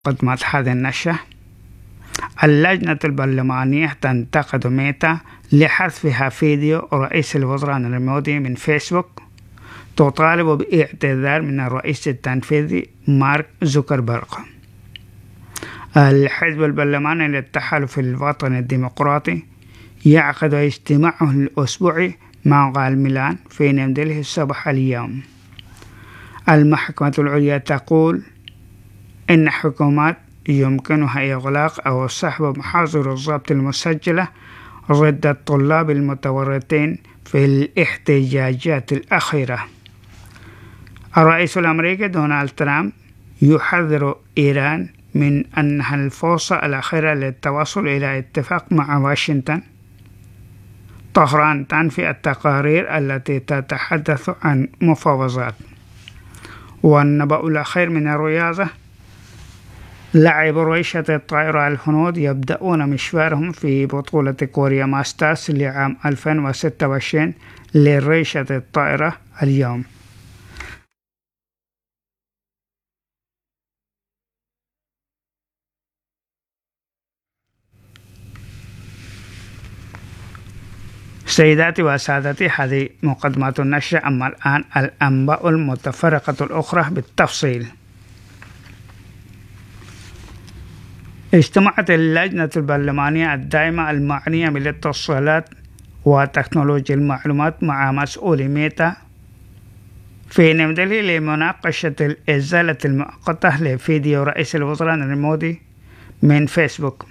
قدمت هذه النشرة: اللجنة البرلمانية تنتقد ميتا لحذفها فيديو رئيس الوزراء مودي من فيسبوك، تطالب باعتذار من الرئيس التنفيذي مارك زوكربيرغ. الحزب البرلماني للتحالف الوطني الديمقراطي يعقد اجتماعه الأسبوعي مع ميلان في نيودلهي صباح اليوم. المحكمة العليا تقول إن حكومات يمكنها إغلاق أو سحب محاضر الضبط المسجلة ضد الطلاب المتورطين في الاحتجاجات الأخيرة. الرئيس الأمريكي دونالد ترامب يحذر إيران من أنها الفرصة الأخيرة للتوصل إلى اتفاق مع واشنطن. طهران تنفي التقارير التي تتحدث عن مفاوضات. والنبأ الأخير من الرياضة: لاعب ريشة الطائرة الهنود يبدأون مشوارهم في بطولة كوريا ماسترز لعام 2026 لريشة الطائرة اليوم. سيداتي وسادتي، هذه مقدمة النشر. أما الآن الأنباء المتفرقة الأخرى بالتفصيل. اجتمعت اللجنة البرلمانية الدائمة المعنية بالاتصالات وتكنولوجيا المعلومات مع مسؤولي ميتا في نيودلهي لمناقشة الإزالة المؤقتة لفيديو رئيس الوزراء مودي من فيسبوك.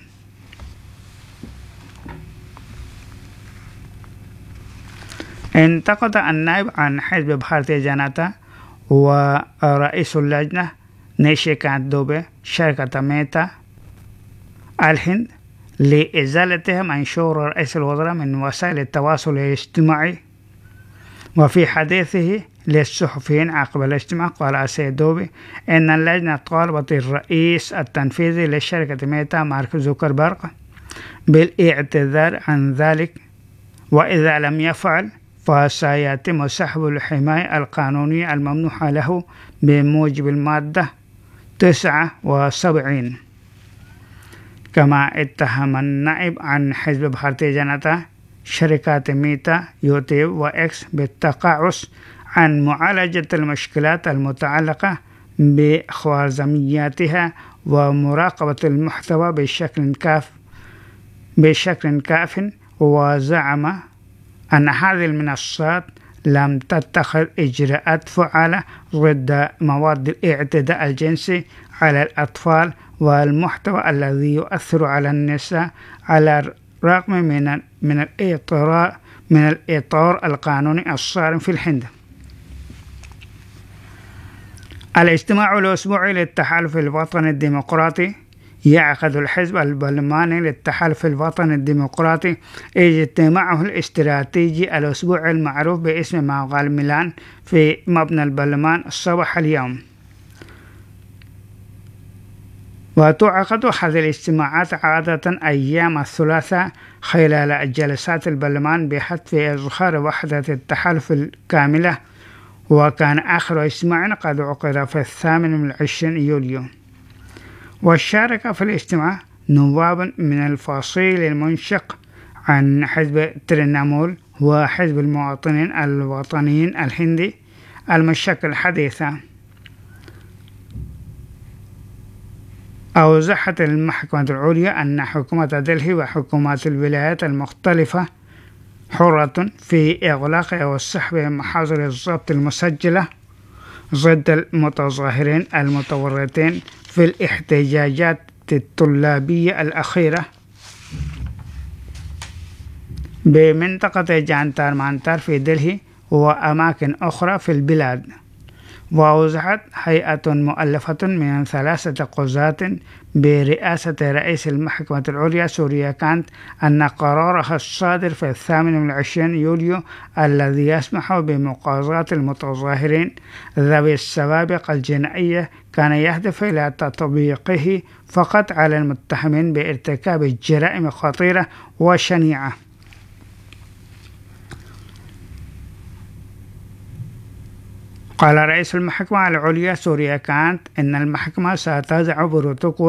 انتقد النائب عن حزب بھارتية جنتا ورئيس اللجنة نيشيكانت دوبي شركة ميتا الهند لإزالتها منشور رئيس الوزراء من وسائل التواصل الاجتماعي. وفي حديثه للصحفيين عقب الاجتماع قال السيد دوبي إن اللجنة طالبت الرئيس التنفيذي لشركة ميتا مارك زوكربيرغ بالاعتذار عن ذلك، وإذا لم يفعل فسيتم سحب الحماية القانونية الممنوحة له بموجب المادة 79. كما اتهم النائب عن حزب بھارتية جنتا شركات ميتا يوتيوب وإكس بالتقاعس عن معالجة المشكلات المتعلقة بخوارزمياتها ومراقبة المحتوى بشكل كاف، وزعم أن هذه المنصات لم تتخذ إجراءات فعالة ضد مواد الاعتداء الجنسي على الأطفال والمحتوى الذي يؤثر على النساء على الرغم من الإطار القانوني الصارم في الهند. الاجتماع الأسبوعي للتحالف الوطني الديمقراطي يعقد الحزب البرلماني للتحالف الوطني الديمقراطي اجتماعه الاستراتيجي الأسبوعي المعروف باسم ماغال ميلان في مبنى البرلمان صباح اليوم. وتعقد هذه الاجتماعات عادة أيام الثلاثاء خلال جلسات البرلمان بهدف إظهار وحدة التحالف الكاملة، وكان آخر اجتماع قد عقد في 28 يوليو. وشارك في الاجتماع نواب من الفصيل المنشق عن حزب ترينامول وحزب المواطنين الوطنيين الهندي المشكل حديثا. أوضحت المحكمة العليا أن حكومة دلهي وحكومات الولايات المختلفة حرة في إغلاق أو سحب محاضر الضبط المسجلة ضد المتظاهرين المتورطين في الاحتجاجات الطلابية الأخيرة بمنطقة جانتار مانتار في دلهي وأماكن أخرى في البلاد. وأوضحت هيئة مؤلفة من 3 قضاة برئاسة رئيس المحكمة العليا سوريا كانت أن قرارها الصادر في 28 يوليو الذي يسمح بمقاضاة المتظاهرين ذوي السوابق الجنائية كان يهدف إلى تطبيقه فقط على المتهمين بارتكاب جرائم خطيرة وشنيعة. قال رئيس المحكمة العليا سوريا كانت إن المحكمة ستضع بروتوكول